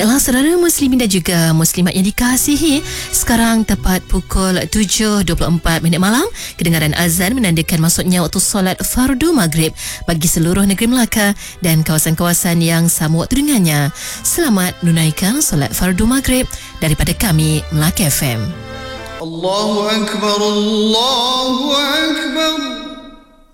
Baiklah saudara muslimin dan juga muslimat yang dikasihi, sekarang tepat pukul 7.24 malam, kedengaran azan menandakan masuknya waktu solat fardu maghrib bagi seluruh negeri Melaka dan kawasan-kawasan yang sama waktu dengannya. Selamat menunaikan solat fardu maghrib daripada kami Melaka FM. Allahu Akbar, Allahu Akbar.